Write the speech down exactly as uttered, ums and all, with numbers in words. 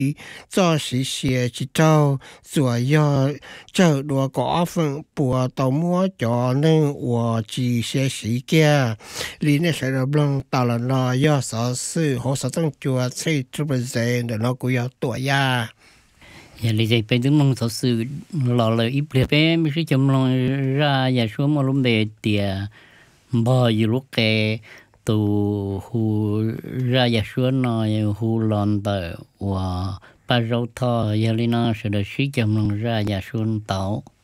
做是写一周左右，这多个份不到么叫能我几些时间，里那时候弄到了那要少事或少挣做吃这不是的那个要多呀。 giờ lý giải bên mong thật sự lò lời ít bề bên mới chấm lòng ra nhà số mà lúc về tiề bao nhiêu lúc cái tụ hu ra nhà số nói hu lon tờ và ba rau thọ giờ lý nó sẽ được sĩ chấm lòng ra nhà số tàu